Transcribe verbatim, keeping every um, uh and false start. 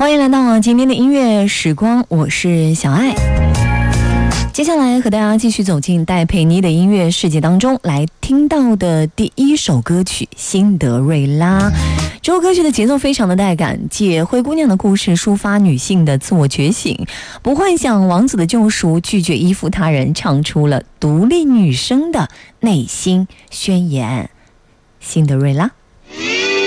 欢迎来到今天的音乐时光，我是小爱。接下来和大家继续走进戴佩妮的音乐世界当中，来听到的第一首歌曲《辛德瑞拉》。这首歌曲的节奏非常的带感，借灰姑娘的故事抒发女性的自我觉醒，不幻想王子的救赎，拒绝依附他人，唱出了独立女生的内心宣言。辛德瑞拉。